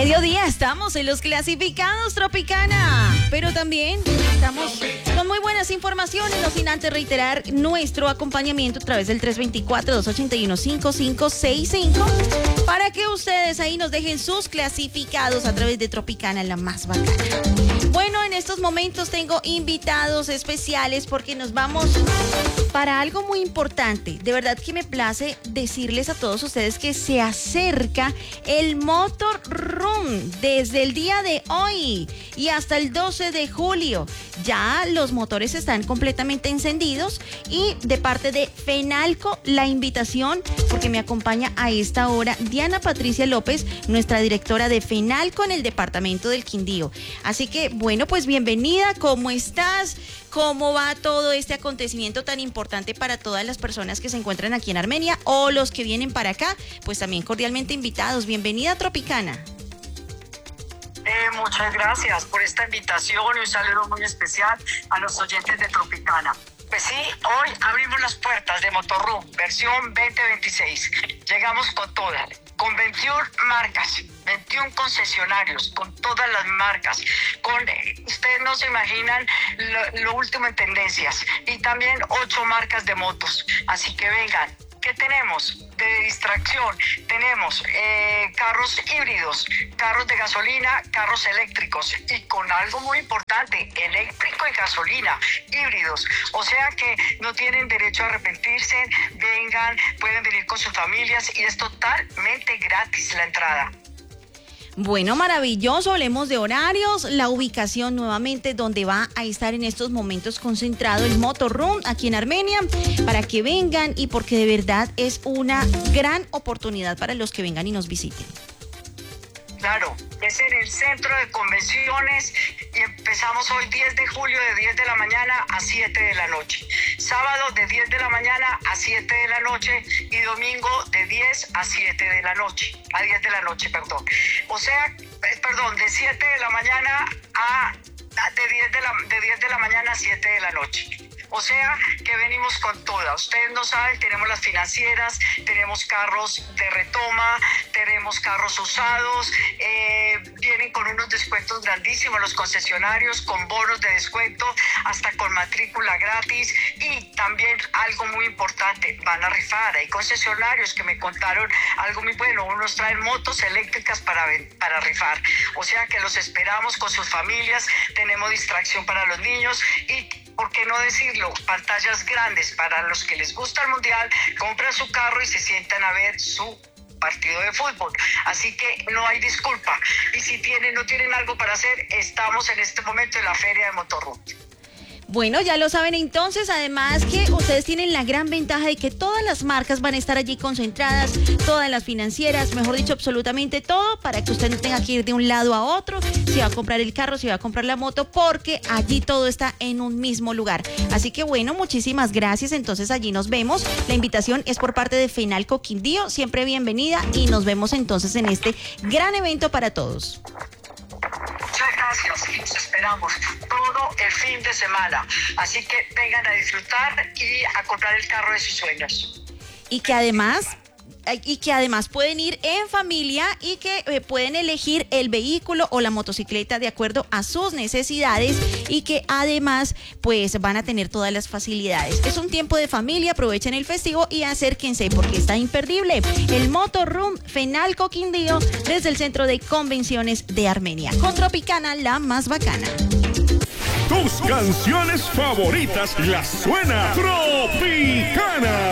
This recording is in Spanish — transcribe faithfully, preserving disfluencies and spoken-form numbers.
mediodía estamos en los clasificados Tropicana, pero también estamos con muy buenas informaciones, no sin antes reiterar nuestro acompañamiento a través del tres dos cuatro, dos ocho uno, cinco cinco seis cinco para que ustedes ahí nos dejen sus clasificados a través de Tropicana, la más bacana. Bueno, en estos momentos tengo invitados especiales porque nos vamos para algo muy importante. De verdad que me place decirles a todos ustedes que se acerca el Motor Run desde el día de hoy y hasta el doce de julio. Ya los motores están completamente encendidos y de parte de Fenalco la invitación, porque me acompaña a esta hora Diana Patricia López, nuestra directora de Fenalco en el departamento del Quindío. Así que bueno, pues bienvenida, ¿cómo estás? ¿Cómo va todo este acontecimiento tan importante para todas las personas que se encuentran aquí en Armenia o los que vienen para acá? Pues también cordialmente invitados. Bienvenida a Tropicana. Eh, muchas gracias por esta invitación y un saludo muy especial a los oyentes de Tropicana. Pues sí, hoy abrimos las puertas de Motorrun, versión veinte veintiséis. Llegamos con todas, con veintiuna marcas, veintiún concesionarios, con todas las marcas, con, ustedes no se imaginan lo, lo último en tendencias, y también ocho marcas de motos. Así que vengan. ¿Qué tenemos de distracción? Tenemos eh, carros híbridos, carros de gasolina, carros eléctricos y con algo muy importante, eléctrico y gasolina, híbridos. O sea que no tienen derecho a arrepentirse, vengan, pueden venir con sus familias y es totalmente gratis la entrada. Bueno, maravilloso, hablemos de horarios, la ubicación nuevamente donde va a estar en estos momentos concentrado el Motorrun aquí en Armenia, para que vengan y porque de verdad es una gran oportunidad para los que vengan y nos visiten. Claro, es en el centro de convenciones y empezamos hoy diez de julio de diez de la mañana a siete de la noche. Sábado de diez de la mañana a siete de la noche y domingo de diez a siete de la noche. A diez de la noche, perdón. O sea, perdón, de siete de la mañana a de diez de la de diez de la mañana a siete de la noche. O sea que venimos con todas. Ustedes no saben, tenemos las financieras, tenemos carros de retoma, tenemos carros usados, eh, vienen con unos descuentos grandísimos los concesionarios, con bonos de descuento, hasta con matrícula gratis. Y también algo muy importante, van a rifar. Hay concesionarios que me contaron algo muy bueno, unos traen motos eléctricas para, para rifar. O sea que los esperamos con sus familias, tenemos distracción para los niños y, ¿por qué no decirlo? Pantallas grandes para los que les gusta el mundial, compran su carro y se sientan a ver su partido de fútbol. Así que no hay disculpa. Y si tienen, no tienen algo para hacer, estamos en este momento en la feria de Motorrun. Bueno, ya lo saben entonces, además que ustedes tienen la gran ventaja de que todas las marcas van a estar allí concentradas, todas las financieras, mejor dicho, absolutamente todo, para que usted no tenga que ir de un lado a otro, si va a comprar el carro, si va a comprar la moto, porque allí todo está en un mismo lugar. Así que bueno, muchísimas gracias, entonces allí nos vemos. La invitación es por parte de Fenalco Quindío, siempre bienvenida y nos vemos entonces en este gran evento para todos. Muchas gracias, los esperamos todo el fin de semana, así que vengan a disfrutar y a comprar el carro de sus sueños. Y que además... y que además pueden ir en familia y que eh, pueden elegir el vehículo o la motocicleta de acuerdo a sus necesidades y que además pues van a tener todas las facilidades. Es un tiempo de familia, aprovechen el festivo y acérquense porque está imperdible. El Motorrun Fenalco Quindío desde el Centro de Convenciones de Armenia. Con Tropicana, la más bacana. Tus canciones favoritas las suena Tropicana.